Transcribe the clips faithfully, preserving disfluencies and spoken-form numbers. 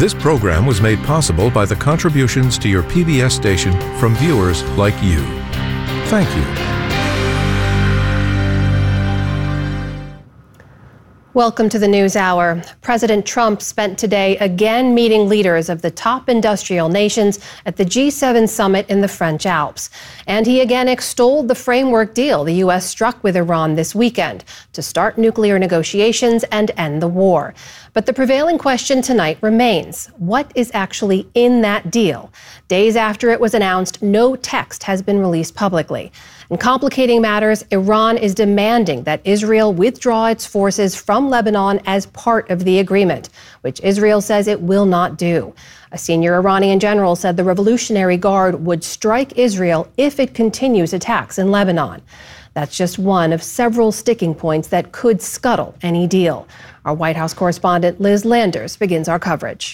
This program was made possible by the contributions to your P B S station from viewers like you. Thank you. Welcome to the News Hour. President Trump spent today again meeting leaders of the top industrial nations at the G seven summit in the French Alps. And he again extolled the framework deal the U S struck with Iran this weekend to start nuclear negotiations and end the war. But the prevailing question tonight remains, what is actually in that deal? Days after it was announced, no text has been released publicly. And complicating matters, Iran is demanding that Israel withdraw its forces from Lebanon as part of the agreement, which Israel says it will not do. A senior Iranian general said the Revolutionary Guard would strike Israel if it continues attacks in Lebanon. That's just one of several sticking points that could scuttle any deal. Our White House correspondent Liz Landers begins our coverage.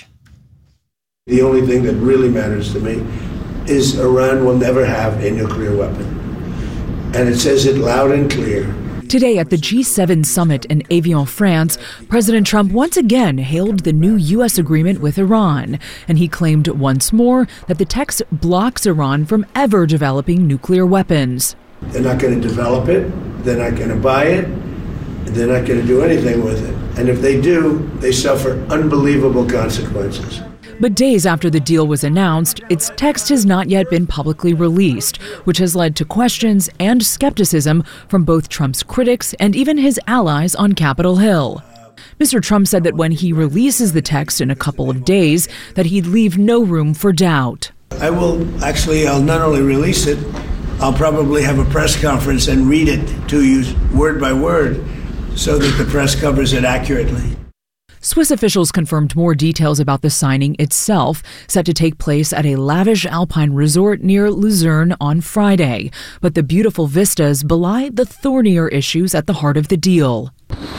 The only thing that really matters to me is Iran will never have a nuclear weapon. And it says it loud and clear. Today at the G seven summit in Evian, France, President Trump once again hailed the new U S agreement with Iran. And he claimed once more that the text blocks Iran from ever developing nuclear weapons. They're not going to develop it. They're not going to buy it. They're not going to do anything with it. And if they do, they suffer unbelievable consequences. But days after the deal was announced, its text has not yet been publicly released, which has led to questions and skepticism from both Trump's critics and even his allies on Capitol Hill. Mister Trump said that when he releases the text in a couple of days, that he'd leave no room for doubt. I will actually, I'll not only release it, I'll probably have a press conference and read it to you word by word so that the press covers it accurately. Swiss officials confirmed more details about the signing itself, set to take place at a lavish alpine resort near Luzerne on Friday. But the beautiful vistas belie the thornier issues at the heart of the deal.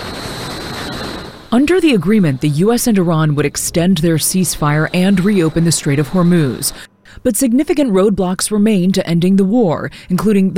Under the agreement, the U S and Iran would extend their ceasefire and reopen the Strait of Hormuz. But significant roadblocks remain to ending the war, including the